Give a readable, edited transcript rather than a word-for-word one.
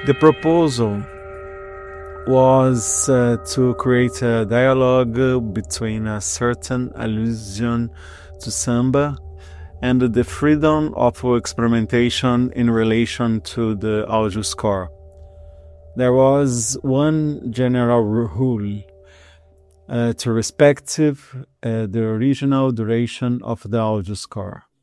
The proposal was to create a dialogue between a certain allusion to samba and the freedom of experimentation in relation to the audio score. There was one general rule to respect the original duration of the audio score.